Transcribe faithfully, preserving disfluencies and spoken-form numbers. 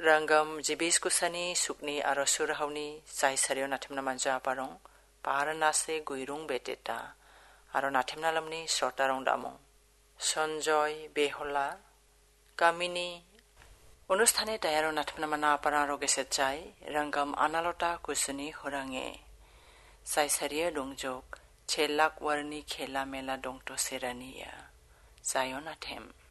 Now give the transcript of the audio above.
Ranggam jibis kusani sukni aro surahawni jai sario nathimna manja aparong paharanase guirung beteta aro nathimna lamni sortarong damong Sanjoy Behola Kamini অনুষ্ঠানে তায়ারো নাথমনা মানা আপারারো গেছে চাই রাঙ্গাম আনালতা কুসনি হরাঙে সাইসারিয়া দংজক ছেলাক ওয়ারনি খেলা মেলা দংটো সেরানিয়া জায়ো নাথেম